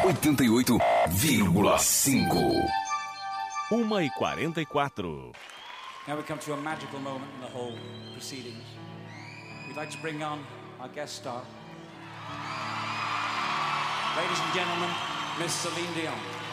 88,5. 1h44. Now we come to a magical moment in the whole proceedings. We'd like to bring on our guest star. Ladies and gentlemen, Miss Celine Dion.